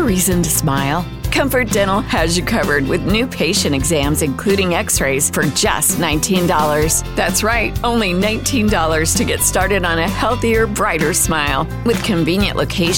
reason to smile. Comfort Dental has you covered with new patient exams, including x-rays, for just $19. That's right, only $19 to get started on a healthier, brighter smile. With convenient locations